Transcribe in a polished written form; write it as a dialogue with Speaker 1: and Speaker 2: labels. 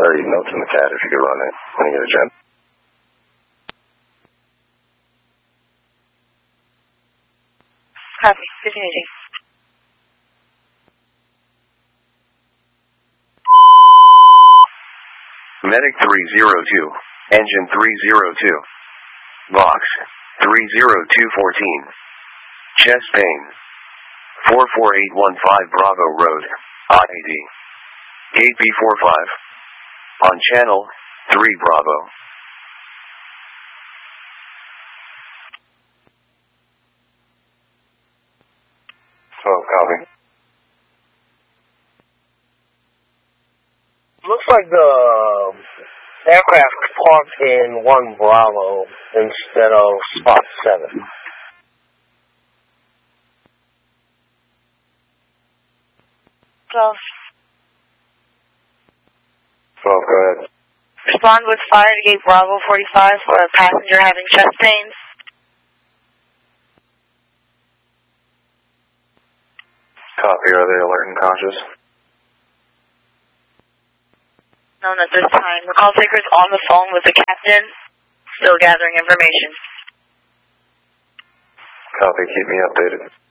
Speaker 1: or notes in the CAD if you could run it when you get a chance.
Speaker 2: Copy. Disengaging.
Speaker 1: Medic 302, engine 302, box 30214, chest pain, 44815 Bravo Road, IAD, gate B45, on channel 3 Bravo. Oh, copy.
Speaker 3: Looks like the aircraft parked in 1 Bravo instead of spot 7.
Speaker 2: Close.
Speaker 1: 12, go ahead.
Speaker 2: Respond with fire to gate Bravo 45 for a passenger having chest pains.
Speaker 1: Copy, are they alert and conscious?
Speaker 2: None at this time. The call taker is on the phone with the captain, still gathering information.
Speaker 1: Copy, keep me updated.